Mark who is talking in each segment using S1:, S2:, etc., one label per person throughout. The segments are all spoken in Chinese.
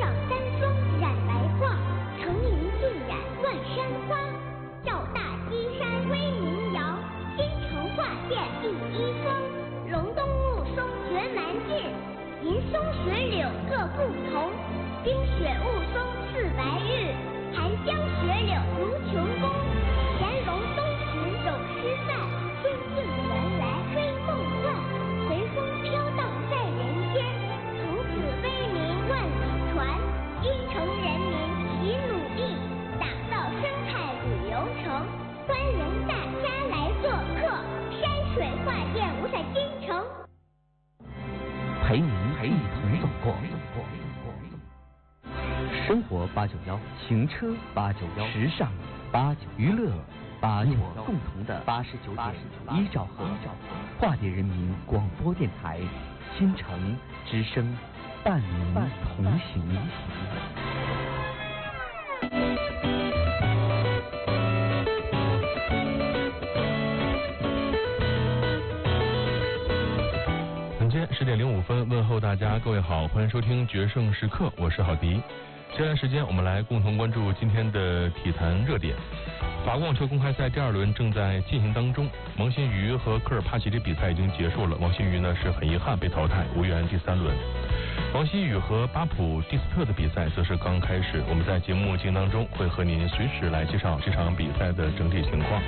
S1: 上三峰染来画，层林尽染万山花。照大金山威名扬，京城画殿第一峰。隆冬雾凇绝蛮劲，银松雪柳各不同。冰雪雾凇似白日，寒江雪柳如琼宫。乾隆东池有诗赞，仙境原来非梦幻，随风飘荡在人间，从此威名万里传。京城人民齐努力，打造生态旅游城，欢迎大家来做客山水画殿五彩京城，
S2: 陪您一同走过。生活891，行车891，时尚891，娱乐891，共同的89.1兆赫，化蝶人民广播电台，新城之声，伴您同行。
S3: 本间10点05分，问候大家，各位好，欢迎收听决胜时刻，我是郝迪。接下来时间，我们来共同关注今天的体坛热点。法国网球公开赛第2轮正在进行当中，王欣瑜和科尔帕奇的比赛已经结束了。王欣瑜呢是很遗憾被淘汰，无缘第3轮。王希雨和巴普蒂斯特的比赛则是刚开始，我们在节目进行当中会和您随时来介绍这场比赛的整体情况。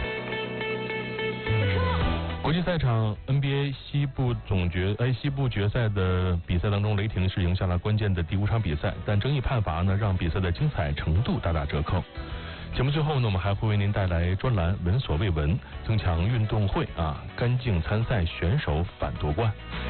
S3: 国际赛场 NBA 西部决赛的比赛当中，雷霆是赢下了关键的第5场比赛，但争议判罚呢让比赛的精彩程度大打折扣。节目最后呢，我们还会为您带来专栏闻所未闻，增强运动会干净参赛，选手反夺冠。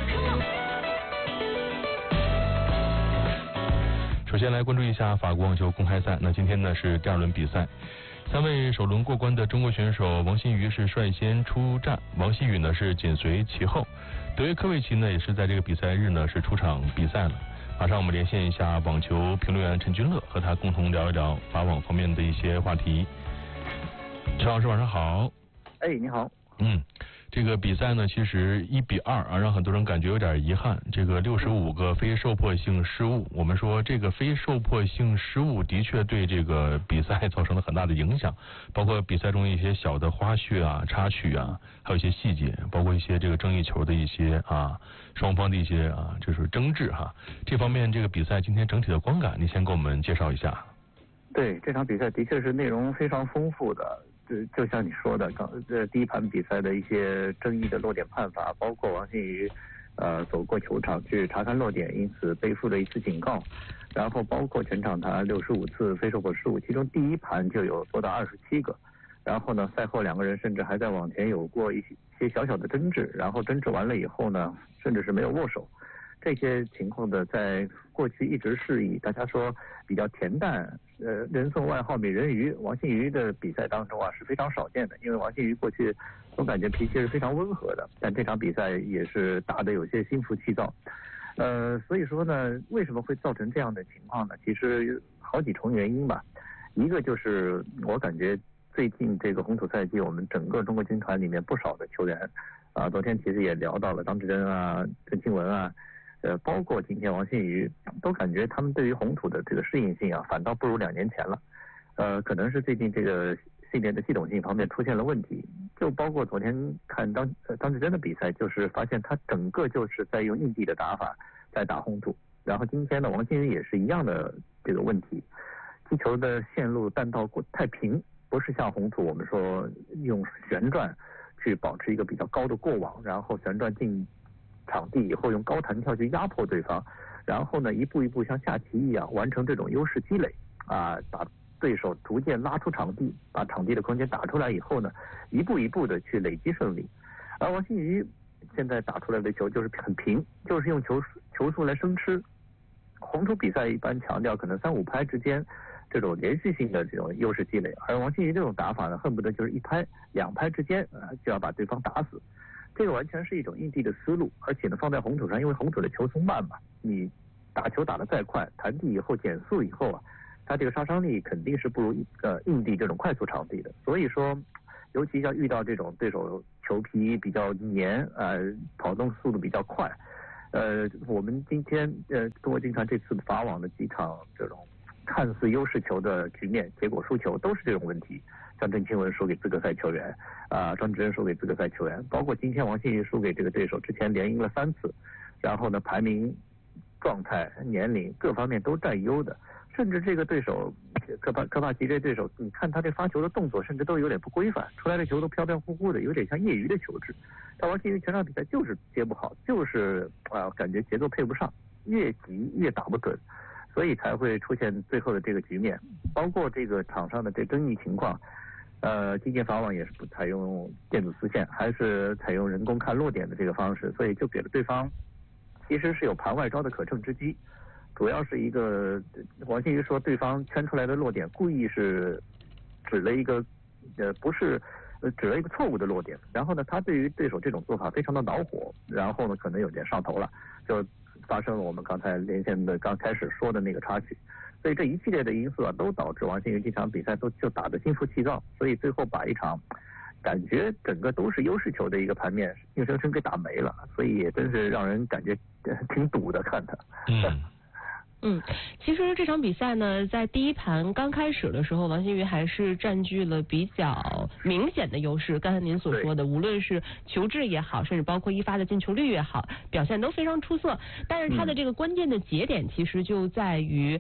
S3: 首先来关注一下法国网球公开赛，那今天呢是第2轮比赛，3位首轮过关的中国选手王欣瑜是率先出战，王希雨呢是紧随其后，德约科维奇呢也是在这个比赛日呢是出场比赛了。马上我们连线一下网球评论员陈君乐，和他共同聊一聊法网方面的一些话题。陈老师晚上好。
S4: 你好。
S3: 这个比赛呢其实1-2让很多人感觉有点遗憾，这个65个非受迫性失误，我们说这个非受迫性失误的确对这个比赛造成了很大的影响，包括比赛中一些小的花絮插曲还有一些细节，包括一些这个争议球的一些双方的一些就是争执这方面这个比赛今天整体的观感你先给我们介绍一下。
S4: 对，这场比赛的确是内容非常丰富的，就像你说的，第一盘比赛的一些争议的落点判罚，包括王欣瑜走过球场去查看落点，因此背负了一次警告，然后包括全场他65次非受迫失误，其中第一盘就有多达27个，然后呢赛后2个人甚至还在网前有过一些小小的争执，然后争执完了以后呢甚至是没有握手，这些情况的在过去一直是以大家说比较恬淡，人送外号美人鱼王欣瑜的比赛当中是非常少见的，因为王欣瑜过去总感觉脾气是非常温和的，但这场比赛也是打得有些心浮气躁。所以说呢，为什么会造成这样的情况呢？其实好几重原因吧。一个就是我感觉最近这个红土赛季，我们整个中国军团里面不少的球员昨天其实也聊到了张志臻郑钦文包括今天王欣瑜，都感觉他们对于红土的这个适应性反倒不如2年前了。可能是最近这个训练的系统性方面出现了问题，就包括昨天看张志臻的比赛，就是发现他整个就是在用硬地的打法在打红土，然后今天的王欣瑜也是一样的这个问题，击球的线路弹道太平，不是像红土我们说用旋转去保持一个比较高的过网，然后旋转进场地以后用高弹跳去压迫对方，然后呢一步一步像下棋一样完成这种优势积累把对手逐渐拉出场地，把场地的空间打出来以后呢一步一步的去累积胜利。而王欣瑜现在打出来的球就是很平，就是用球速来生吃。红土比赛一般强调可能3-5拍之间这种连续性的这种优势积累，而王欣瑜这种打法呢恨不得就是1拍2拍之间就要把对方打死，这个完全是一种硬地的思路，而且呢放在红土上，因为红土的球速慢嘛，你打球打得再快，弹地以后减速以后它这个杀伤力肯定是不如硬地这种快速场地的。所以说尤其要遇到这种对手球皮比较黏跑动速度比较快我们今天中国金团这次法网的几场这种看似优势球的局面，结果输球都是这种问题。像郑钦文输给资格赛球员，庄智渊输给资格赛球员，包括今天王欣瑜输给这个对手，之前连赢了3次，然后呢排名、状态、年龄各方面都占优的，甚至这个对手科帕奇这对手，你看他这发球的动作甚至都有点不规范，出来的球都飘飘忽忽的，有点像业余的球质。但王欣瑜全场比赛就是接不好，就是感觉节奏配不上，越急越打不准，所以才会出现最后的这个局面。包括这个场上的这争议情况，今届法网也是不采用电子丝线，还是采用人工看落点的这个方式，所以就给了对方其实是有盘外招的可乘之机。主要是一个王欣瑜说对方圈出来的落点故意是指了一个不是指了一个错误的落点，然后呢他对于对手这种做法非常的恼火，然后呢可能有点上头了，就发生了我们刚才连线的刚开始说的那个插曲。所以这一系列的因素都导致王欣瑜这场比赛就打得心浮气躁，所以最后把一场感觉整个都是优势球的一个盘面硬生生给打没了，所以也真是让人感觉挺堵的看他。
S5: 其实这场比赛呢，在第一盘刚开始的时候，王欣瑜还是占据了比较明显的优势。刚才您所说的，无论是球质也好，甚至包括一发的进球率也好，表现都非常出色。但是他的这个关键的节点其实就在于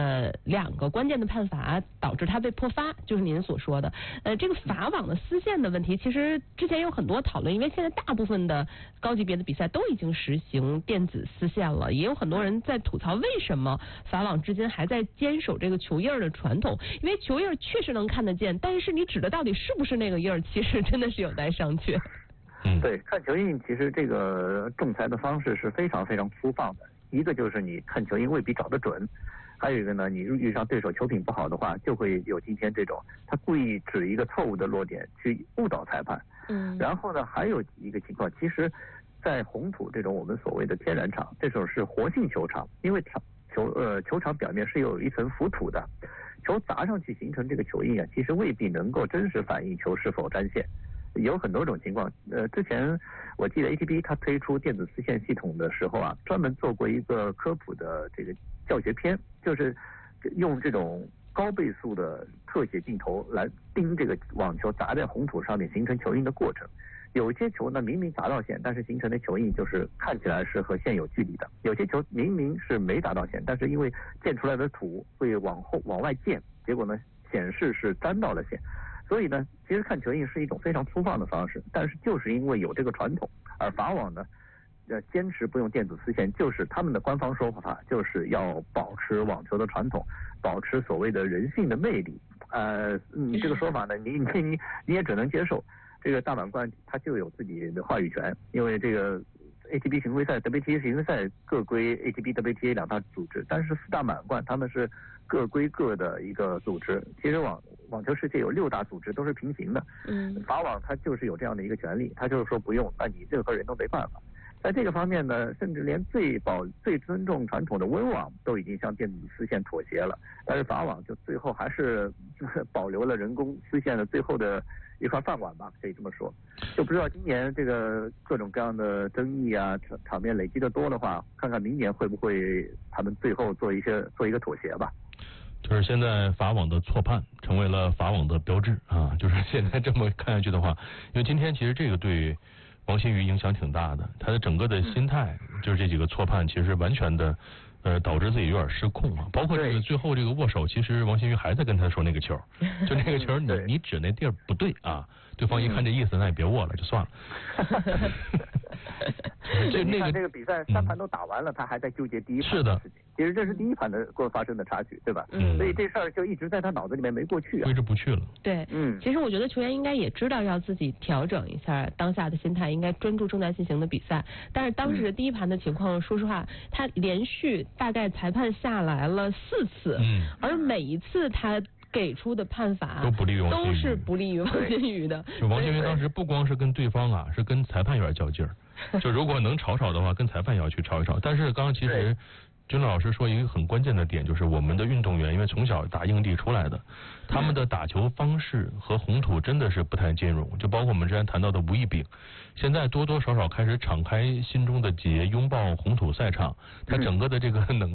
S5: 2个关键的判罚导致他被破发，就是您所说的这个法网的丝线的问题。其实之前有很多讨论，因为现在大部分的高级别的比赛都已经实行电子丝线了，也有很多人在吐槽为什么法网至今还在坚守这个球印的传统，因为球印确实能看得见，但是你指的到底是不是那个印，其实真的是有待商榷。
S4: 对，看球印其实这个仲裁的方式是非常非常粗放的，一个就是你看球印未必找得准，还有一个呢，你遇上对手球品不好的话，就会有今天这种他故意指一个错误的落点去误导裁判。然后呢还有一个情况，其实在红土这种我们所谓的天然场，这种是活性球场，因为球场表面是有一层浮土的，球砸上去形成这个球印其实未必能够真实反映球是否沾线，有很多种情况。之前我记得 ATP 它推出电子丝线系统的时候专门做过一个科普的这个教学片，就是用这种高倍速的特写镜头来盯这个网球砸在红土上面形成球印的过程。有些球呢明明砸到线，但是形成的球印就是看起来是和线有距离的；有些球明明是没砸到线，但是因为溅出来的土会往外溅，结果呢显示是沾到了线。所以呢，其实看球印是一种非常粗放的方式，但是就是因为有这个传统，而法网呢坚持不用电子丝线，就是他们的官方说法，就是要保持网球的传统，保持所谓的人性的魅力。这个说法呢，你也只能接受。这个大满贯它就有自己的话语权，因为这个 ATP 巡回赛、WTA 巡回赛各归 ATP、WTA 2大组织，但是4大满贯他们是各归各的一个组织。其实网球世界有6大组织都是平行的，法网它就是有这样的一个权利，它就是说不用，那你任何人都没办法。在这个方面呢，甚至连最尊重传统的温网都已经向电子丝线妥协了，但是法网就最后还是保留了人工丝线的最后的一块饭碗吧，可以这么说。就不知道今年这个各种各样的争议场面累积的多的话，看看明年会不会他们最后做一个妥协吧。
S3: 就是现在法网的错判成为了法网的标志就是现在这么看下去的话，因为今天其实这个对王欣瑜影响挺大的，他的整个的心态就是这几个错判其实完全的导致自己有点失控包括这个最后这个握手，其实王欣瑜还在跟他说那个球，就那个球你指那地儿不对对方一看这意思，那也别握了，就算了。
S4: 你看这个比赛3盘都打完了，他还在纠结第一盘的事情。其实这是第一盘的发生的插曲，对吧？所以这事儿就一直在他脑子里面没过去
S3: 挥之不去了。
S5: 对，其实我觉得球员应该也知道要自己调整一下当下的心态，应该专注正在进行的比赛。但是当时第一盘的情况，说实话，他连续大概裁判下来了4次，而每一次他给出的判罚
S3: 都是
S5: 不利于王欣瑜的。
S3: 就王欣瑜当时不光是跟对方是跟裁判有点较劲儿，就如果能吵的话，跟裁判也要去吵一吵。但是刚刚其实军老师说一个很关键的点，就是我们的运动员因为从小打硬地出来的，他们的打球方式和红土真的是不太兼容，就包括我们之前谈到的吴亦丙，现在多多少少开始敞开心中的结，拥抱红土赛场，他整个的这个能